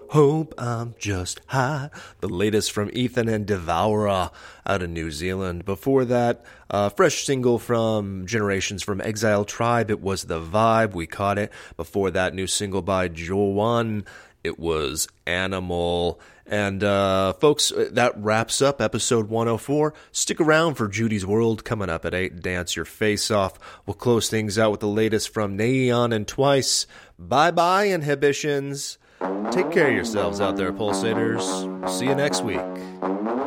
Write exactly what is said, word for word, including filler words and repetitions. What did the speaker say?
Hope I'm just high. The latest from Ethan and Devoura out of New Zealand. Before that, a fresh single from Generations from Exile Tribe. It was The Vibe. We caught it. Before that, new single by Joan. It was Animal. And, uh, folks, that wraps up episode one oh four. Stick around for Judy's World coming up at eight. Dance your face off. We'll close things out with the latest from Neon and Twice. Bye-bye, inhibitions. Take care of yourselves out there, pulsators. See you next week.